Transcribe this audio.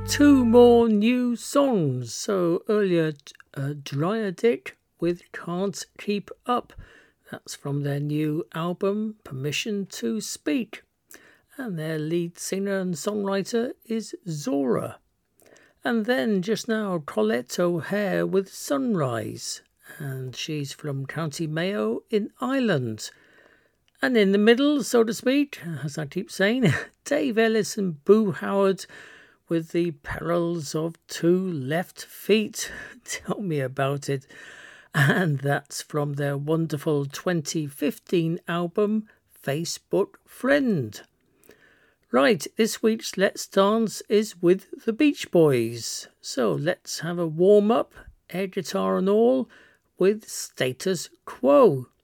two more new songs. So earlier, Dry Dick with Can't Keep Up. That's from their new album, Permission to Speak. And their lead singer and songwriter is Zora. And then just now, Colette O'Hare with Sunrise. And she's from County Mayo in Ireland. And in the middle, so to speak, as I keep saying, Dave Ellis and Boo Howard with The Perils of Two Left Feet. Tell me about it. And that's from their wonderful 2015 album, Facebook Friend. Right, this week's Let's Dance is with the Beach Boys. So let's have a warm-up, air guitar and all, with Status Quo.